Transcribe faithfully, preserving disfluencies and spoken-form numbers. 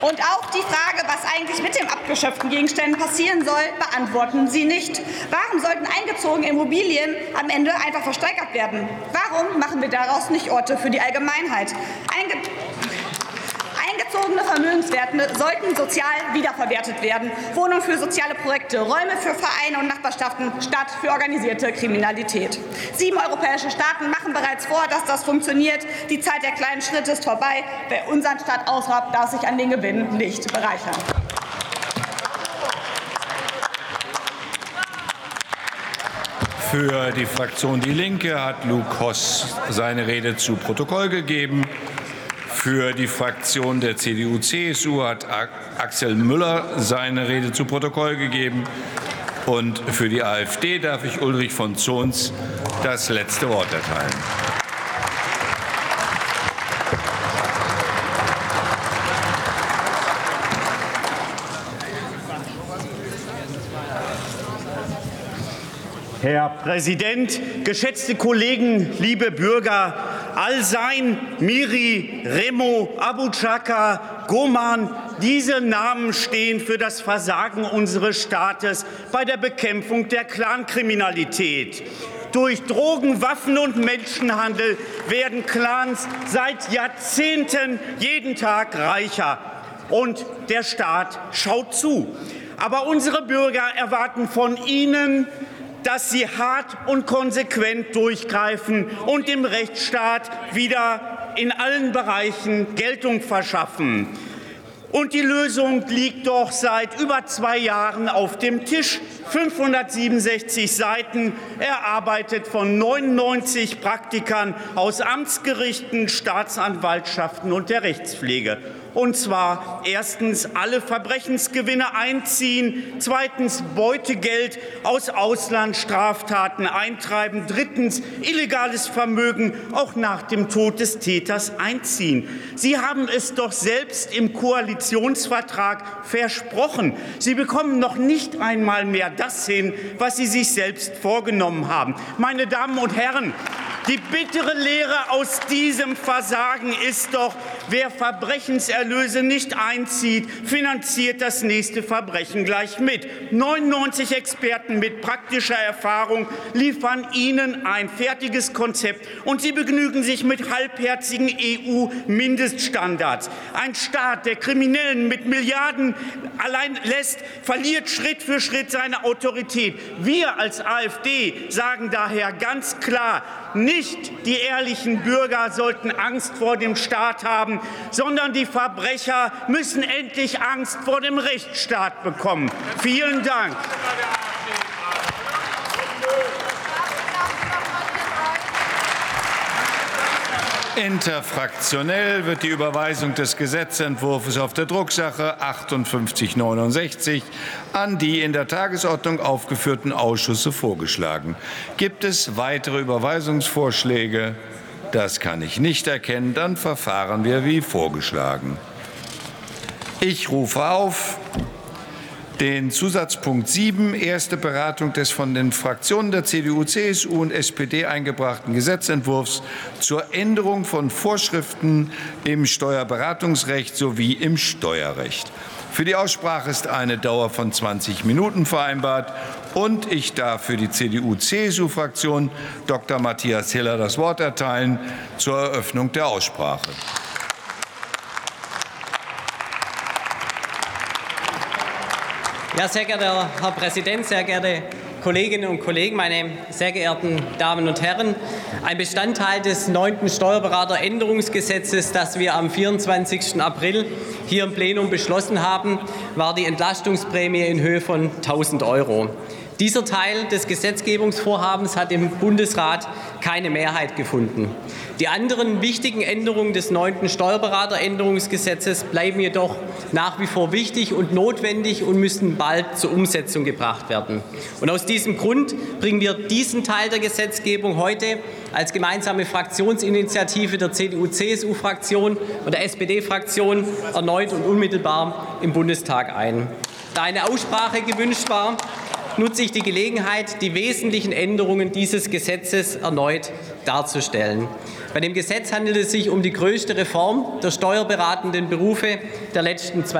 Und auch die Frage, was eigentlich mit den abgeschöpften Gegenständen passieren soll, beantworten Sie nicht. Warum sollten eingezogene Immobilien am Ende einfach versteigert werden? Warum machen wir daraus nicht Orte für die Allgemeinheit? Einge Eingezogene Vermögenswerte sollten sozial wiederverwertet werden. Wohnungen für soziale Projekte, Räume für Vereine und Nachbarschaften statt für organisierte Kriminalität. Sieben europäische Staaten machen bereits vor, dass das funktioniert. Die Zeit der kleinen Schritte ist vorbei. Wer unseren Staat ausraubt, darf sich an den Gewinn nicht bereichern. Für die Fraktion Die Linke hat Luke Hoss seine Rede zu Protokoll gegeben. Für die Fraktion der C D U C S U hat Axel Müller seine Rede zu Protokoll gegeben. Und für die AfD darf ich Ulrich von Zons das letzte Wort erteilen. Herr Präsident, geschätzte Kollegen, liebe Bürger! Al-Sein, Miri, Remo, Abu Chaka, Goman, diese Namen stehen für das Versagen unseres Staates bei der Bekämpfung der Clankriminalität. Durch Drogen-, Waffen- und Menschenhandel werden Clans seit Jahrzehnten jeden Tag reicher. Und der Staat schaut zu. Aber unsere Bürger erwarten von Ihnen, dass Sie hart und konsequent durchgreifen und dem Rechtsstaat wieder in allen Bereichen Geltung verschaffen. Und die Lösung liegt doch seit über zwei Jahren auf dem Tisch. fünfhundertsiebenundsechzig Seiten, erarbeitet von neunundneunzig Praktikern aus Amtsgerichten, Staatsanwaltschaften und der Rechtspflege. Und zwar erstens alle Verbrechensgewinne einziehen, zweitens Beutegeld aus Auslandsstraftaten eintreiben, drittens illegales Vermögen auch nach dem Tod des Täters einziehen. Sie haben es doch selbst im Koalitionsvertrag versprochen. Sie bekommen noch nicht einmal mehr das hin, was Sie sich selbst vorgenommen haben. Meine Damen und Herren, die bittere Lehre aus diesem Versagen ist doch, wer Verbrechenserlöse nicht einzieht, finanziert das nächste Verbrechen gleich mit. neunundneunzig Experten mit praktischer Erfahrung liefern Ihnen ein fertiges Konzept, und Sie begnügen sich mit halbherzigen E U-Mindeststandards. Ein Staat, der Kriminellen mit Milliarden allein lässt, verliert Schritt für Schritt seine Autorität. Wir als AfD sagen daher ganz klar, nicht die ehrlichen Bürger sollten Angst vor dem Staat haben, sondern die Verbrecher müssen endlich Angst vor dem Rechtsstaat bekommen. Vielen Dank. Interfraktionell wird die Überweisung des Gesetzentwurfs auf der Drucksache achtundfünfzig neunundsechzig an die in der Tagesordnung aufgeführten Ausschüsse vorgeschlagen. Gibt es weitere Überweisungsvorschläge? Das kann ich nicht erkennen. Dann verfahren wir wie vorgeschlagen. Ich rufe auf den Zusatzpunkt sieben, erste Beratung des von den Fraktionen der C D U, C S U und S P D eingebrachten Gesetzentwurfs zur Änderung von Vorschriften im Steuerberatungsrecht sowie im Steuerrecht. Für die Aussprache ist eine Dauer von zwanzig Minuten vereinbart, und ich darf für die C D U, C S U-Fraktion Doktor Matthias Hiller das Wort erteilen zur Eröffnung der Aussprache. Ja, sehr geehrter Herr Präsident, sehr geehrte Kolleginnen und Kollegen, meine sehr geehrten Damen und Herren! Ein Bestandteil des neunten Steuerberateränderungsgesetzes, das wir am vierundzwanzigsten April hier im Plenum beschlossen haben, war die Entlastungsprämie in Höhe von tausend Euro. Dieser Teil des Gesetzgebungsvorhabens hat im Bundesrat keine Mehrheit gefunden. Die anderen wichtigen Änderungen des neunten Steuerberateränderungsgesetzes bleiben jedoch nach wie vor wichtig und notwendig und müssen bald zur Umsetzung gebracht werden. Und aus diesem Grund bringen wir diesen Teil der Gesetzgebung heute als gemeinsame Fraktionsinitiative der C D U C S U-Fraktion und der S P D-Fraktion erneut und unmittelbar im Bundestag ein. Da eine Aussprache gewünscht war, nutze ich die Gelegenheit, die wesentlichen Änderungen dieses Gesetzes erneut darzustellen. Bei dem Gesetz handelt es sich um die größte Reform der steuerberatenden Berufe der letzten zwei